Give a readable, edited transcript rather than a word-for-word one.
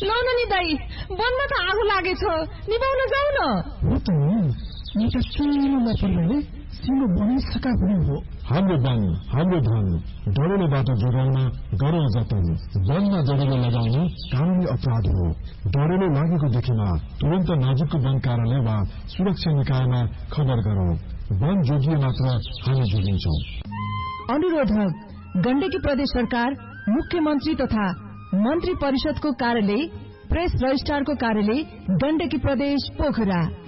लौ न नि दाई, वनमा त आगो लागेछ, निभाउन जाऊ न। हो त एउटा चुलो नपर्ने सिंगो बनाइसका पनि हो। हाम्रो वन, हाम्रो धन, डढेलो बाटो जोगाउन गरौं जतन। वनमा जडिलो लगाउनु कानूनी अपराध हो। डढेलो लागेको देखेमा तुरन्त नजिकको वन कार्यालय वा सुरक्षा निकायमा खबर गरौं। वन जोगिए मात्र हामी जोगिन्छौं। अनुरोधक गण्डकी प्रदेश सरकार, मुख्यमन्त्री तथा मन्त्री परिषदको कार्यालय, प्रेस रजिस्ट्रारको कार्यालय, गण्डकी प्रदेश पोखरा।